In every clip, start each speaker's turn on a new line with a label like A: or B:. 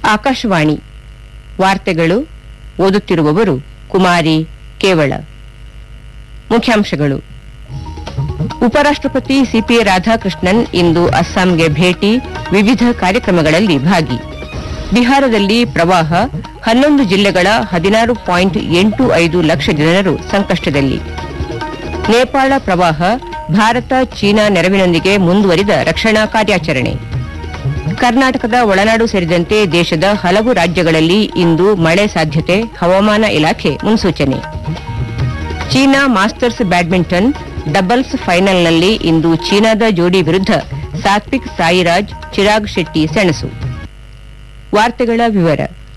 A: ಆಕಾಶವಾಣಿ ವಾರ್ತೆಗಳು ಓದುತ್ತಿರುವವರು ಕುಮಾರಿ ಕೇವಳ. ಮುಖ್ಯಾಂಶಗಳು. ಉಪರಾಷ್ಟ್ರಪತಿ ಸಿಪಿ ರಾಧಾಕೃಷ್ಣನ್ ಇಂದು ಅಸ್ಸಾಂಗೆ ಭೇಟಿ, ವಿವಿಧ ಕಾರ್ಯಕ್ರಮಗಳಲ್ಲಿ ಭಾಗಿ. ಬಿಹಾರದಲ್ಲಿ ಪ್ರವಾಹ, 11 ಜಿಲ್ಲೆಗಳ 16.85 ಲಕ್ಷ ಜನರು ಸಂಕಷ್ಟದಲ್ಲಿ. ನೇಪಾಳ ಪ್ರವಾಹ, ಭಾರತ ಚೀನಾ ನೆರವಿನೊಂದಿಗೆ ಮುಂದುವರಿದ ರಕ್ಷಣಾ ಕಾರ್ಯಾಚರಣೆ. ಕರ್ನಾಟಕದ ಒಳನಾಡು ಸೇರಿದಂತೆ ದೇಶದ ಹಲವು ರಾಜ್ಯಗಳಲ್ಲಿ ಇಂದು ಮಳೆ ಸಾಧ್ಯತೆ, ಹವಾಮಾನ ಇಲಾಖೆ ಮುನ್ಸೂಚನೆ. ಚೀನಾ ಮಾಸ್ಟರ್ಸ್ ಬ್ಯಾಡ್ಮಿಂಟನ್ ಡಬಲ್ಸ್ ಫೈನಲ್ನಲ್ಲಿ ಇಂದು ಚೀನಾದ ಜೋಡಿ ವಿರುದ್ಧ ಸಾತ್ವಿಕ್ ಸಾಯಿರಾಜ್, ಚಿರಾಗ್ ಶೆಟ್ಟಿ ಸೆಣಸು. ವಾರ್ತೆಗಳ ವಿವರ.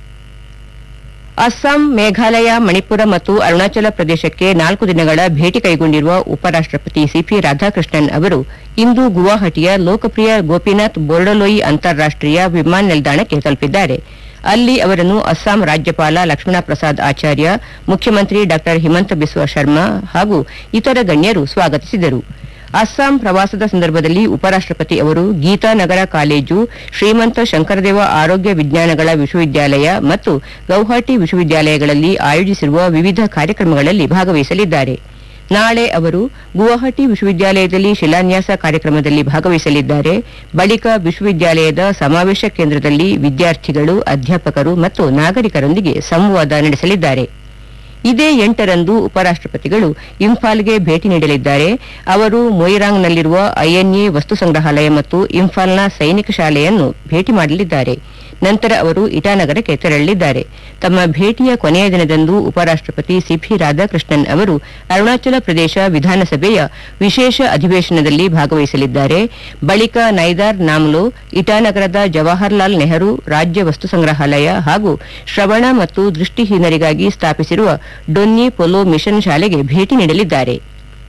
A: ಅಸ್ಸಾಂ, ಮೇಘಾಲಯ, ಮಣಿಪುರ ಮತ್ತು ಅರುಣಾಚಲ ಪ್ರದೇಶಕ್ಕೆ 4 ದಿನಗಳ ಭೇಟಿ ಕೈಗೊಂಡಿರುವ ಉಪರಾಷ್ಟ್ರಪತಿ ಸಿಪಿ ರಾಧಾಕೃಷ್ಣನ್ ಅವರು ಇಂದು ಗುವಾಹಟಿಯ ಲೋಕಪ್ರಿಯ ಗೋಪಿನಾಥ್ ಬೋರ್ಡೊಲೊಯಿ ಅಂತಾರಾಷ್ಟೀಯ ವಿಮಾನ ನಿಲ್ದಾಣಕ್ಕೆ ತಲುಪಿದ್ದಾರೆ. ಅಲ್ಲಿ ಅವರನ್ನು ಅಸ್ಸಾಂ ರಾಜ್ಯಪಾಲ ಲಕ್ಷ್ಮಣ ಪ್ರಸಾದ್ ಆಚಾರ್ಯ, ಮುಖ್ಯಮಂತ್ರಿ ಡಾ ಹಿಮಂತ ಬಿಸ್ವಾ ಶರ್ಮಾ ಹಾಗೂ ಇತರ ಗಣ್ಯರು ಸ್ವಾಗತಿಸಿದರು. ಅಸ್ಸಾಂ ಪ್ರವಾಸದ ಸಂದರ್ಭದಲ್ಲಿ ಉಪರಾಷ್ಟ್ರಪತಿ ಅವರು ಗೀತಾನಗರ ಕಾಲೇಜು, ಶ್ರೀಮಂತ ಶಂಕರದೇವ ಆರೋಗ್ಯ ವಿಜ್ಞಾನಗಳ ವಿಶ್ವವಿದ್ಯಾಲಯ ಮತ್ತು ಗೌಹಾಟಿ ವಿಶ್ವವಿದ್ಯಾಲಯಗಳಲ್ಲಿ ಆಯೋಜಿಸಿರುವ ವಿವಿಧ ಕಾರ್ಯಕ್ರಮಗಳಲ್ಲಿ ಭಾಗವಹಿಸಲಿದ್ದಾರೆ. ನಾಳೆ ಅವರು ಗುವಾಹಟಿ ವಿಶ್ವವಿದ್ಯಾಲಯದಲ್ಲಿ ಶಿಲಾನ್ಯಾಸ ಕಾರ್ಯಕ್ರಮದಲ್ಲಿ ಭಾಗವಹಿಸಲಿದ್ದಾರೆ. ಬಳಿಕ ವಿಶ್ವವಿದ್ಯಾಲಯದ ಸಮಾವೇಶ ಕೇಂದ್ರದಲ್ಲಿ ವಿದ್ಯಾರ್ಥಿಗಳು, ಅಧ್ಯಾಪಕರು ಮತ್ತು ನಾಗರಿಕರೊಂದಿಗೆ ಸಂವಾದ ನಡೆಸಲಿದ್ದಾರೆ. ಇದೇ 8ರಂದು ಉಪರಾಷ್ಟ್ರಪತಿಗಳು ಇಂಫಾಲ್ಗೆ ಭೇಟಿ ನೀಡಲಿದ್ದಾರೆ. ಅವರು ಮೊಯಿರಾಂಗ್ನಲ್ಲಿರುವ ಐಎನ್ಎ ವಸ್ತು ಸಂಗ್ರಹಾಲಯ ಮತ್ತು ಇಂಫಾಲ್ನ ಸೈನಿಕ ಶಾಲೆಯನ್ನು ಭೇಟಿ ಮಾಡಲಿದ್ದಾರೆ. ನಂತರ ಅವರು ಇಟಾನಗರಕ್ಕೆ ತೆರಳಲಿದ್ದಾರೆ. ತಮ್ಮ ಭೇಟಿಯ ಕೊನೆಯ ದಿನದಂದು ಉಪರಾಷ್ಟ್ರಪತಿ ಸಿಪಿ ರಾಧಾಕೃಷ್ಣನ್ ಅವರು ಅರುಣಾಚಲ ಪ್ರದೇಶ ವಿಧಾನಸಭೆಯ ವಿಶೇಷ ಅಧಿವೇಶನದಲ್ಲಿ ಭಾಗವಹಿಸಲಿದ್ದಾರೆ. ಬಳಿಕ ನೈದಾರ್ ನಾಮ್ಲೋ, ಇಟಾನಗರದ ಜವಾಹರ್ಲಾಲ್ ನೆಹರು ರಾಜ್ಯ ವಸ್ತು ಸಂಗ್ರಹಾಲಯ ಹಾಗೂ ಶ್ರವಣ ಮತ್ತು ದೃಷ್ಟಿಹೀನರಿಗಾಗಿ ಸ್ಥಾಪಿಸಿರುವ ಡೊನ್ನಿ ಪೊಲೊ ಮಿಷನ್ ಶಾಲೆಗೆ ಭೇಟಿ ನೀಡಲಿದ್ದಾರೆ.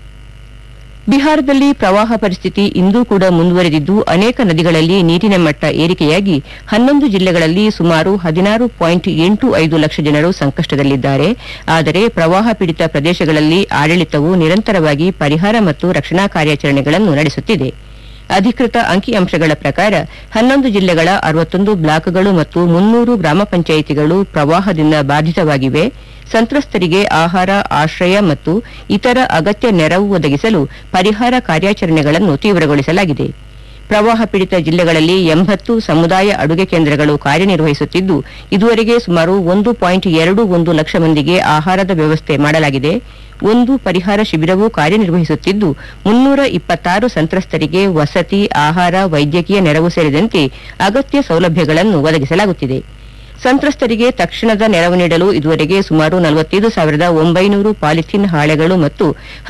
A: ಬಿಹಾರದಲ್ಲಿ ಪ್ರವಾಹ ಪರಿಸ್ಥಿತಿ ಇಂದೂ ಕೂಡ ಮುಂದುವರೆದಿದ್ದು, ಅನೇಕ ನದಿಗಳಲ್ಲಿ ನೀರಿನ ಮಟ್ಟ ಏರಿಕೆಯಾಗಿ 11 ಜಿಲ್ಲೆಗಳಲ್ಲಿ ಸುಮಾರು 16.85 ಲಕ್ಷ ಜನರು ಸಂಕಷ್ಟದಲ್ಲಿದ್ದಾರೆ. ಆದರೆ ಪ್ರವಾಹ ಪೀಡಿತ ಪ್ರದೇಶಗಳಲ್ಲಿ ಆಡಳಿತವು ನಿರಂತರವಾಗಿ ಪರಿಹಾರ ಮತ್ತು ರಕ್ಷಣಾ ಕಾರ್ಯಾಚರಣೆಗಳನ್ನು ನಡೆಸುತ್ತಿದೆ. ಅಧಿಕೃತ ಅಂಕಿಅಂಶಗಳ ಪ್ರಕಾರ 11 ಜಿಲ್ಲೆಗಳ 61 ಬ್ಲಾಕ್ಗಳು ಮತ್ತು 300 ಗ್ರಾಮ ಪಂಚಾಯಿತಿಗಳು ಪ್ರವಾಹದಿಂದ ಬಾಧಿತವಾಗಿವೆ. ಸಂತ್ರಸ್ತರಿಗೆ ಆಹಾರ, ಆಶ್ರಯ ಮತ್ತು ಇತರ ಅಗತ್ಯ ನೆರವು ಒದಗಿಸಲು ಪರಿಹಾರ ಕಾರ್ಯಾಚರಣೆಗಳನ್ನು ತೀವ್ರಗೊಳಿಸಲಾಗಿದೆ. ಪ್ರವಾಹ ಪೀಡಿತ ಜಿಲ್ಲೆಗಳಲ್ಲಿ 80 ಸಮುದಾಯ ಅಡುಗೆ ಕೇಂದ್ರಗಳು ಕಾರ್ಯನಿರ್ವಹಿಸುತ್ತಿದ್ದು, ಇದುವರೆಗೆ ಸುಮಾರು 1.21 ಲಕ್ಷ ಮಂದಿಗೆ ಆಹಾರದ ವ್ಯವಸ್ಥೆ ಮಾಡಲಾಗಿದೆ. ಒಂದು ಪರಿಹಾರ ಶಿಬಿರವೂ ಕಾರ್ಯನಿರ್ವಹಿಸುತ್ತಿದ್ದು, 326 ಸಂತ್ರಸ್ತರಿಗೆ ವಸತಿ, ಆಹಾರ, ವೈದ್ಯಕೀಯ ನೆರವು ಸೇರಿದಂತೆ ಅಗತ್ಯ ಸೌಲಭ್ಯಗಳನ್ನು ಒದಗಿಸಲಾಗುತ್ತಿದೆ. ಸಂತ್ರಸ್ತರಿಗೆ ತಕ್ಷಣದ ನೆರವು ನೀಡಲು ಇದುವರೆಗೆ ಸುಮಾರು 45,900 ಪಾಲಿಥೀನ್ ಹಾಳೆಗಳು ಮತ್ತು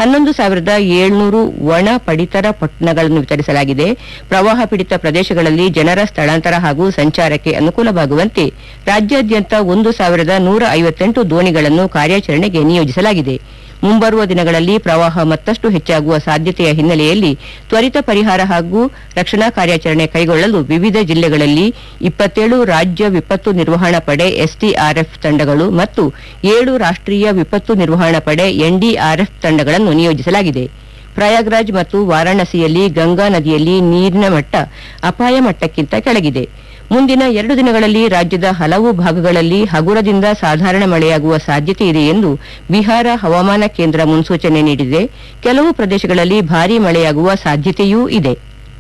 A: 11,700 ಒಣ ಪಡಿತರ ಪೊಟ್ಟಣಗಳನ್ನು ವಿತರಿಸಲಾಗಿದೆ. ಪ್ರವಾಹ ಪೀಡಿತ ಪ್ರದೇಶಗಳಲ್ಲಿ ಜನರ ಸ್ಥಳಾಂತರ ಹಾಗೂ ಸಂಚಾರಕ್ಕೆ ಅನುಕೂಲವಾಗುವಂತೆ ರಾಜ್ಯಾದ್ಯಂತ 1,158 ದೋಣಿಗಳನ್ನು ಕಾರ್ಯಾಚರಣೆಗೆ ನಿಯೋಜಿಸಲಾಗಿದೆ. ಮುಂಬರುವ ದಿನಗಳಲ್ಲಿ ಪ್ರವಾಹ ಮತ್ತಷ್ಟು ಹೆಚ್ಚಾಗುವ ಸಾಧ್ಯತೆಯ ಹಿನ್ನೆಲೆಯಲ್ಲಿ ತ್ವರಿತ ಪರಿಹಾರ ಹಾಗೂ ರಕ್ಷಣಾ ಕಾರ್ಯಾಚರಣೆ ಕೈಗೊಳ್ಳಲು ವಿವಿಧ ಜಿಲ್ಲೆಗಳಲ್ಲಿ 27 ರಾಜ್ಯ ವಿಪತ್ತು ನಿರ್ವಹಣಾ ಪಡೆ ಎಸ್ಡಿಆರ್ಎಫ್ ತಂಡಗಳು ಮತ್ತು 7 ರಾಷ್ಟ್ರೀಯ ವಿಪತ್ತು ನಿರ್ವಹಣಾ ಪಡೆ ಎನ್ಡಿಆರ್ಎಫ್ ತಂಡಗಳನ್ನು ನಿಯೋಜಿಸಲಾಗಿದೆ. ಪ್ರಯಾಗ್ರಾಜ್ ಮತ್ತು ವಾರಾಣಸಿಯಲ್ಲಿ ಗಂಗಾ ನದಿಯಲ್ಲಿ ನೀರಿನ ಮಟ್ಟ ಅಪಾಯ ಮಟ್ಟಕ್ಕಿಂತ ಕೆಳಗಿದೆ. ಮುಂದಿನ 2 ದಿನಗಳಲ್ಲಿ ರಾಜ್ಯದ ಹಲವು ಭಾಗಗಳಲ್ಲಿ ಹಗುರದಿಂದ ಸಾಧಾರಣ ಮಳೆಯಾಗುವ ಸಾಧ್ಯತೆ ಇದೆ ಎಂದು ಬಿಹಾರ ಹವಾಮಾನ ಕೇಂದ್ರ ಮುನ್ಸೂಚನೆ ನೀಡಿದೆ. ಕೆಲವು ಪ್ರದೇಶಗಳಲ್ಲಿ ಭಾರೀ ಮಳೆಯಾಗುವ ಸಾಧ್ಯತೆಯೂ ಇದೆ.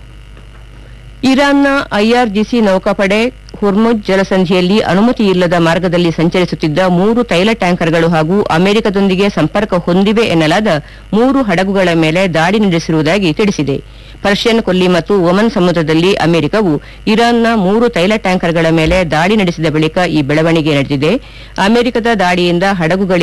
A: ಇರಾನ್ನ ಐಆರ್ಜಿಸಿ ನೌಕಾಪಡೆ ಹುರ್ಮುಜ್ ಜಲಸಂಧಿಯಲ್ಲಿ ಅನುಮತಿಯಿಲ್ಲದ ಮಾರ್ಗದಲ್ಲಿ ಸಂಚರಿಸುತ್ತಿದ್ದ 3 ತೈಲ ಟ್ಯಾಂಕರ್ಗಳು ಹಾಗೂ ಅಮೆರಿಕದೊಂದಿಗೆ ಸಂಪರ್ಕ ಹೊಂದಿವೆ ಎನ್ನಲಾದ 3 ಹಡಗುಗಳ ಮೇಲೆ ದಾಳಿ ನಡೆಸಿರುವುದಾಗಿ ತಿಳಿಸಿದೆ. ಪರ್ಷಿಯನ್ ಕೊಲ್ಲಿ ಮತ್ತು ಒಮನ್ ಸಮುದ್ರದಲ್ಲಿ ಅಮೆರಿಕವು ಇರಾನ್ನ 3 ತೈಲ ಟ್ಯಾಂಕರ್ಗಳ ಮೇಲೆ ದಾಳಿ ನಡೆಸಿದ ಬಳಿಕ ಈ ಬೆಳವಣಿಗೆ ನಡೆದಿದೆ. ಅಮೆರಿಕದ ದಾಳಿಯಿಂದ ಹಡಗುಗಳಿಗೆ